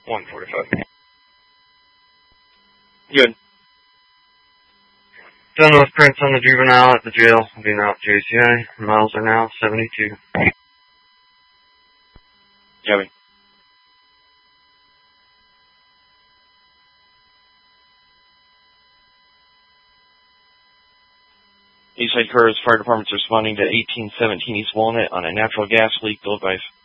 1:45. Good. Done with prints on the juvenile at the jail. Being out JCI. Miles are now 72. Copy. Eastside Curves Fire Department's responding to 1817 East Walnut on a natural gas leak. Go advise.